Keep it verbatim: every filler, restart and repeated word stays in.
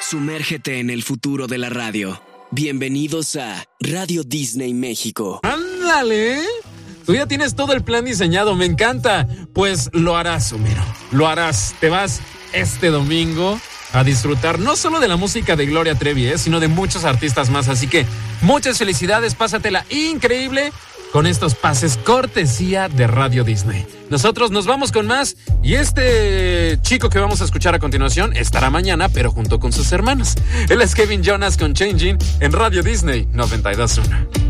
Sumérgete en el futuro de la radio. Bienvenidos a Radio Disney México. ¡Ándale! Tú ya tienes todo el plan diseñado, me encanta. Pues lo harás, Homero. Lo harás. Te vas este domingo a disfrutar no solo de la música de Gloria Trevi, ¿eh? sino de muchos artistas más. Así que muchas felicidades, pásatela increíble con estos pases cortesía de Radio Disney. Nosotros nos vamos con más y este chico que vamos a escuchar a continuación estará mañana, pero junto con sus hermanas. Él es Kevin Jonas con Changing en Radio Disney noventa y dos punto uno.